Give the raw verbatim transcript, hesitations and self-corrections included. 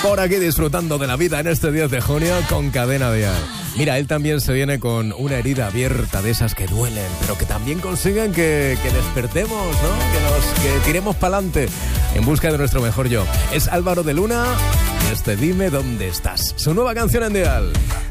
por aquí disfrutando de la vida en este diez de junio con Cadena Dial. Mira, él también se viene con una herida abierta de esas que duelen, pero que también consiguen que, que despertemos, ¿no? Que nos que tiremos para adelante en busca de nuestro mejor yo. Es Álvaro de Luna y este Dime dónde estás. Su nueva canción en Dial.